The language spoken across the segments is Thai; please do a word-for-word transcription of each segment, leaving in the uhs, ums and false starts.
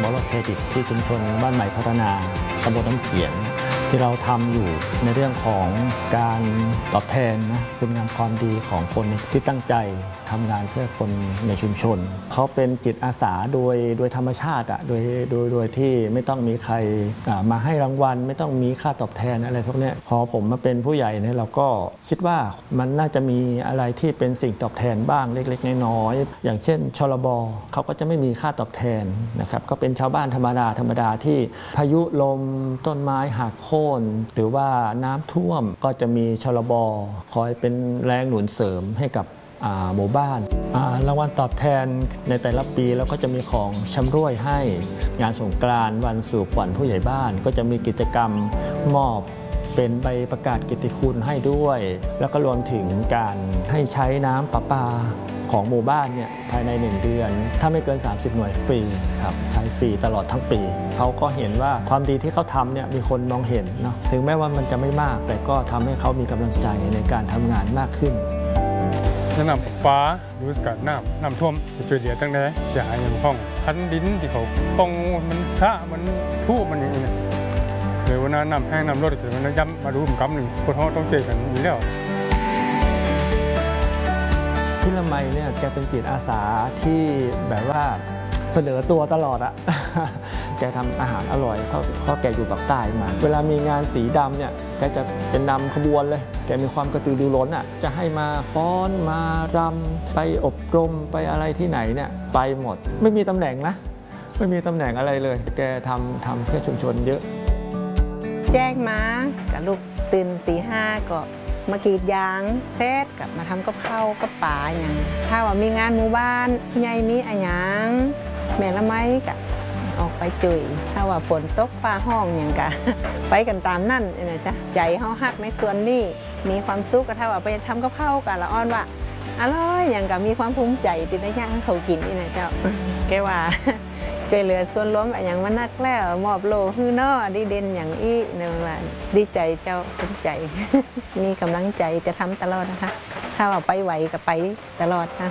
อลเครดิตที่ชุมชนบ้านใหม่พัฒนาตำบลน้ำเขียงที่เราทำอยู่ในเรื่องของการตอบแทนนะคุณงามความดีของคนที่ตั้งใจทำงานเพื่อคนในชุมชนเขาเป็นจิตอาสาโดยโดยธรรมชาติอะโดยโดยโดยที่ไม่ต้องมีใครมาให้รางวัลไม่ต้องมีค่าตอบแทนอะไรพวกนี้พอผมมาเป็นผู้ใหญ่เนี่ยเราก็คิดว่ามันน่าจะมีอะไรที่เป็นสิ่งตอบแทนบ้างเล็กๆน้อยๆอย่างเช่นชลบเขาก็จะไม่มีค่าตอบแทนนะครับก็เป็นชาวบ้านธรรมดาธรรมดาที่พายุลมต้นไม้หักโค่นหรือว่าน้ำท่วมก็จะมีชลบคอยเป็นแรงหนุนเสริมให้กับหมู่บ้านรางวัลตอบแทนในแต่ละปีแล้วก็จะมีของชำร่วยให้งานสงกรานต์วันสู่ขวัญผู้ใหญ่บ้านก็จะมีกิจกรรมมอบเป็นใบประกาศเกียรติคุณให้ด้วยแล้วก็รวมถึงการให้ใช้น้ำประปาของหมู่บ้านเนี่ยภายในหนึ่งเดือนถ้าไม่เกินสามสิบหน่วยฟรีครับใช้ฟรีตลอดทั้งปีเขาก็เห็นว่าความดีที่เขาทำเนี่ยมีคนมองเห็นเนาะถึงแม้ว่ามันจะไม่มากแต่ก็ทำให้เขามีกำลังใจในการทำงานมากขึ้นน้ำฟ้าดูกับน้ำน้ำท่วมช่วยเหลือตั้งแต่เสียหายอย่างห้องชั้นดินที่เขาป้องมันชะมันทุบมันอย่างนี้หรือว่าน้ำแห้งน้ำรดแต่มันย้ำมาดูมันกำหนึ่งคนเขาต้องเจอกันอยู่แล้วพี่ละไมเนี่ยแกเป็นจิตอาสาที่แบบว่าเสนอตัวตลอดอะแกทำอาหารอร่อยเพราะเพราะแกอยู่ปากใต้มาเวลามีงานสีดำเนี่ยแกจะเป็นนำขบวนเลยแกมีความกระตือรือร้นอะจะให้มาฟ้อนมารำไปอบรมไปอะไรที่ไหนเนี่ยไปหมดไม่มีตำแหน่งนะไม่มีตำแหน่งอะไรเลยแกทำทำเพื่อชุมชนเยอะแจ้งมากับลูกตื่นตีห้าก็มากรีดยางเซตกับมาทำกับข้าวกับป่าอย่างถ้าว่ามีงานหมู่บ้านผู้ใหญ่มีอะไรอย่างแม่ละไม้กับออกไปจุยถ้าว่าฝนตกฟ้าห้องอย่างกะไปกันตามนั่นนะจ๊ะใจเขาหักในส่วนนี้มีความสุขก็ถ้าว่าไปทำกับข้าวกันละอ่อนว่าอร่อยอย่างกับมีความภูมิใจที่ได้ย่างเขากินนี่นะเจ้าแกว่าใจเหลือส่วนล้มอย่างมันนักแล้วมอบโลฮือนอดีเด่นอย่างอีเนื่องว่าดีใจเจ้าภูมิใจมีกำลังใจจะทำตลอดนะคะถ้าว่าไปไหวก็ไปตลอดค่ะ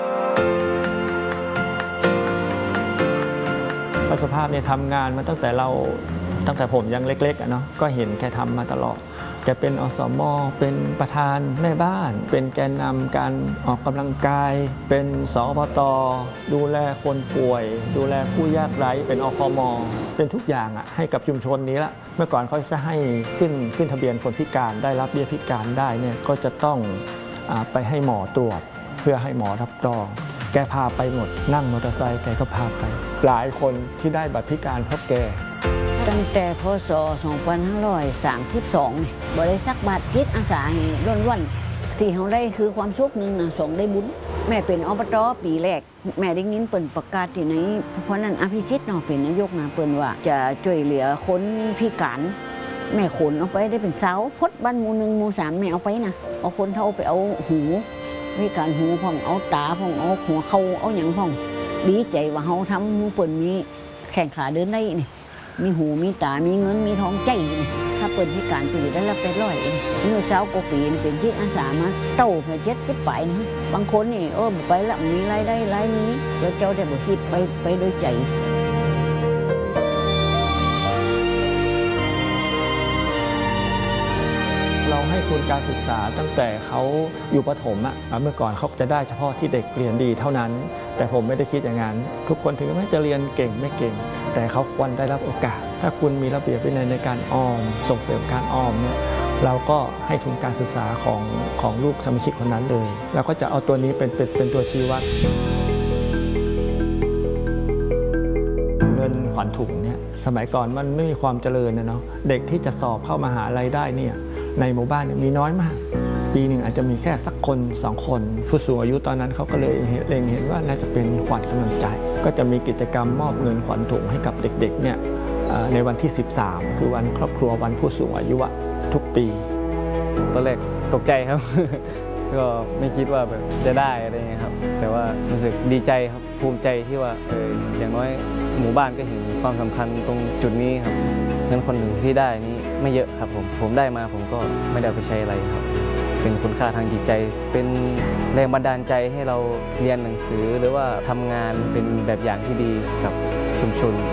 ป้าสุภาพเนี่ยทำงานมาตั้งแต่เราตั้งแต่ผมยังเล็กๆอ่ะเนาะก็เห็นแกทำมาตลอดแกเป็นอสม.เป็นประธานแม่บ้านเป็นแกนนำการออกกำลังกายเป็นสอบต.ดูแลคนป่วยดูแลผู้ยากไร้เป็นอพม.เป็นทุกอย่างอ่ะให้กับชุมชนนี้ละเมื่อก่อนเขาจะให้ขึ้นขึ้นทะเบียนคนพิการได้รับเบี้ยพิการได้เนี่ยก็จะต้องไปให้หมอตรวจเพื่อให้หมอรับรองแกพาไปหมดนั่งมอเตอร์ไซค์แกก็พาไปหลายคนที่ได้บัตรพิการเพราะแกตั้งแต่พ.ศ. สองพันห้าร้อยสามสิบสองบริษัทบาทจิตอาสาล้วนวันที่เขาได้คือความสุขหนึ่งนะสองได้บุญแม่เป็นอบต.ปีแรกแม่ได้ยินเปิ่นประกาศที่ไหนเพราะนั้นอภิสิทธิ์เนาะเป็นนายกนะเปิ่นว่าจะช่วยเหลือคนพิการแม่ขนเอาไปได้เป็นเสาพดบ้านหมู่หนึ่งหมู่สามแม่เอาไปนะเอาคนเท่าไปเอาหูพิการหูพ่องเอาตาพ่องเอาหัวเข่าเอาอย่างพ่องดีใจว่าเขาทำเปิ่นมีแข่งขาเดินได้นี่มีหูมีตามีเงินมีท้องใจนี่ถ้าเปิดพิการปีได้รับเป็นร้อยเมื่อเช้ากว่าปีเป็นจิตอาสามาเต้าเพื่อเจ็ดสิบไปนะบางคนนี่เออไปแล้วมีรายได้รายนี้แล้วเจ้าได้บอกคิดไปไปโดยใจเราให้ทุนการศึกษาตั้งแต่เขาอยู่ประถมอะเมื่อก่อนเขาจะได้เฉพาะที่เด็กเรียนดีเท่านั้นแต่ผมไม่ได้คิดอย่างนั้นทุกคนถึงแม้จะเรียนเก่งไม่เก่งแต่เขาควรได้รับโอกาสถ้าคุณมีระเบียบวินัยในการออมส่งเสริมการออมเนี่ยเราก็ให้ทุนการศึกษาของของลูกสมาชิกคนนั้นเลยเราก็จะเอาตัวนี้เป็นเป็นเป็นตัวชี้วัดเงินขวัญถุงเนี่ยสมัยก่อนมันไม่มีความเจริญนะเนาะเด็กที่จะสอบเข้ามหาลัยได้เนี่ยในหมู่บ้านมีน้อยมากปีหนึ่งอาจจะมีแค่สักคนสองคนผู้สูงอายุตอนนั้นเขาก็เลยเล็งเห็นว่าน่าจะเป็นขวัญกำลังใจก็จะมีกิจกรรมมอบเงินขวัญถุงให้กับเด็กๆเนี่ยในวันที่สิบสามคือวันครอบครัววันผู้สูงอายุทุกปีตอนแรกตกใจครับ ก็ไม่คิดว่าแบบจะได้อะไรเงี้ยครับแต่ว่ารู้สึกดีใจครับภูมิใจที่ว่าเอออย่างน้อยหมู่บ้านก็เห็นความสำคัญตรงจุดนี้ครับเงินคนหนึ่งที่ได้นี้ไม่เยอะครับผมผมได้มาผมก็ไม่ได้ไปใช้อะไรครับเป็นคุณค่าทางจิตใจเป็นแรงบันดาลใจให้เราเรียนหนังสือหรือว่าทำงานเป็นแบบอย่างที่ดีกับชุมชน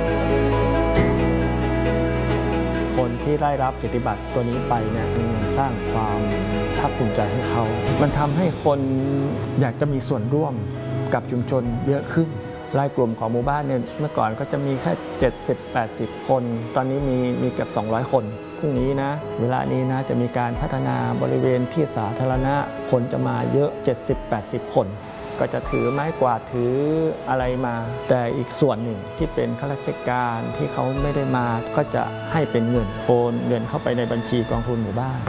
คนที่ได้รับกิจบัตรตัวนี้ไปเนี่ยมันสร้างความภาคภูมิใจให้เขา มันทำให้คนอยากจะมีส่วนร่วมกับชุมชนเยอะขึ้นรายกลุ่มของหมู่บ้านเนี่ยเมื่อก่อนก็จะมีแค่เจ็ดสิบ แปดสิบ คน ตอนนี้มีมีเกือบสองร้อย คนพรุ่งนี้นะเวลานี้นะจะมีการพัฒนาบริเวณที่สาธารณะคนจะมาเยอะ เจ็ดสิบ แปดสิบ คน ก็จะถือไม้กวาดถืออะไรมา แต่อีกส่วนหนึ่งที่เป็นข้าราชการที่เขาไม่ได้มาก็จะให้เป็นเงินโอนเงินเข้าไปในบัญชีกองทุนหมู่บ้าน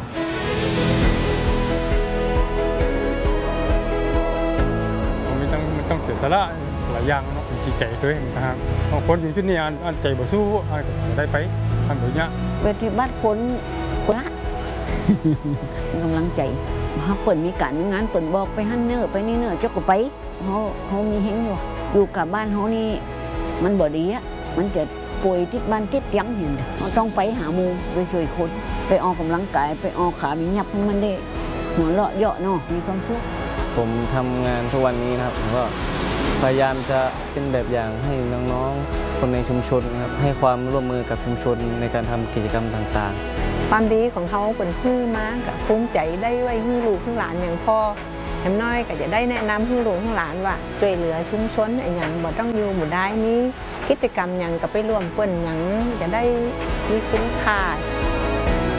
มันต้องมันต้องเสียสละหลายอย่างเนาะจิตใจด้วยนะครับบางคนอยู่ที่นี่อันอันใจบ่สู้อันก็ได้ไปอันแบบนี้ปฏิบัติผลคนละ กำลังใจเขาเปิดมีการมีงานเปิดบอกไปหั่นเนื้อไปนี่เนื้อเจ้าก็ไปเขาเขามีแห้งอยู่อยู่กับบ้านเขานี่มันบ่ดีอ่ะมันจะป่วยติดบ้านติดยังเห็นเขาต้องไปหาหมูไปช่วยคนไปออกกำลังกายไปออกขามีหยับให้มันได้หัวเราะเยาะเนาะมีความสุขผมทำงานทุกวันนี้นะครับผมก็พยายามจะเป็นแบบอย่างให้น้องๆคนในชุมชนนะครับให้ความร่วมมือกับชุมชนในการทำกิจกรรมต่างๆความดีของเขาเป็นฮื้อมากับภูมิใจได้ไว้ฮื้อลูกฮื้อหลานอย่างพ่อแถมน้อยก็จะได้แนะนำฮื้อลูกฮื้อหลานว่าช่วยเหลือชุมชนไอ้หยังบ่ต้องอยู่บ่ได้มีกิจกรรมหยังก็ไปร่วมเปิ้นหยังจะได้มีคุณค่า